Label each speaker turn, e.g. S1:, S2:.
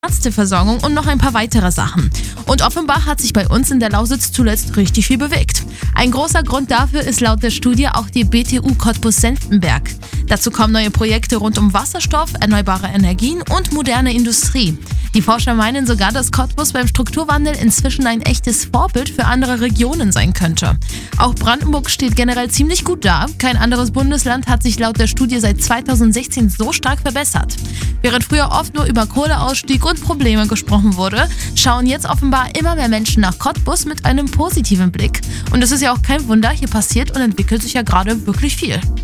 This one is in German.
S1: Ärzteversorgung und noch ein paar weitere Sachen. Und offenbar hat sich bei uns in der Lausitz zuletzt richtig viel bewegt. Ein großer Grund dafür ist laut der Studie auch die BTU Cottbus-Senftenberg. Dazu kommen neue Projekte rund um Wasserstoff, erneuerbare Energien und moderne Industrie. Die Forscher meinen sogar, dass Cottbus beim Strukturwandel inzwischen ein echtes Vorbild für andere Regionen sein könnte. Auch Brandenburg steht generell ziemlich gut da. Kein anderes Bundesland hat sich laut der Studie seit 2016 so stark verbessert. Während früher oft nur über Kohleausstieg und Probleme gesprochen wurde, schauen jetzt offenbar immer mehr Menschen nach Cottbus mit einem positiven Blick. Und es ist ja auch kein Wunder, hier passiert und entwickelt sich ja gerade wirklich viel.